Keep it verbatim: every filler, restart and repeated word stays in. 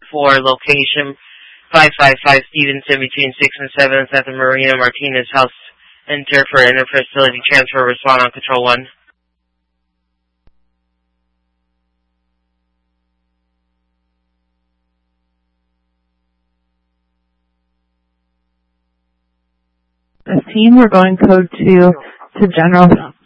for location five five five Stevenson between six and seven at the Marina Martinez House. Enter for interfacility transfer. Respond on Control one. Team, we're going code two to General